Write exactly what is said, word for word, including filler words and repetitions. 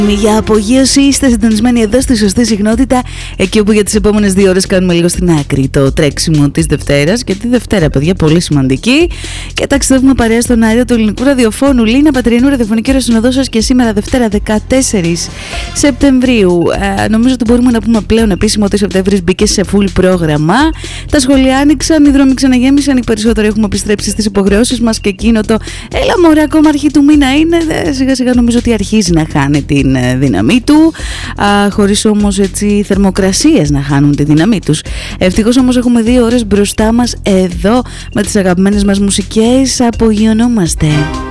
Για απογείωση είστε συντονισμένοι εδώ στη σωστή συχνότητα, εκεί όπου για τις επόμενες δύο ώρες κάνουμε λίγο στην άκρη το τρέξιμο της Δευτέρας. Και τη Δευτέρα, παιδιά, πολύ σημαντική. Και ταξιδεύουμε παρέα στον αέρα του ελληνικού ραδιοφώνου. Λίνα Πατριανού, ραδιοφωνική ρεσυνοδό σας και σήμερα Δευτέρα δεκατέσσερις Σεπτεμβρίου. Ε, νομίζω ότι μπορούμε να πούμε πλέον επίσημα ότι ο Σεπτέμβρης μπήκε σε full πρόγραμμα. Τα σχολεία άνοιξαν, οι δρόμοι ξαναγέμισαν, οι περισσότεροι έχουμε επιστρέψει στις υποχρεώσεις μας και εκείνο το έλα μωρέ, ακόμα αρχή του μήνα είναι. Ε, σιγά σιγά νομίζω ότι αρχίζει να χάνει την δύναμή του, α, χωρίς όμως έτσι θερμοκρασίες να χάνουν τη δύναμή τους. Ευτυχώς όμως έχουμε δύο ώρες μπροστά μας εδώ με τις αγαπημένες μας μουσικές. Απογειωνόμαστε.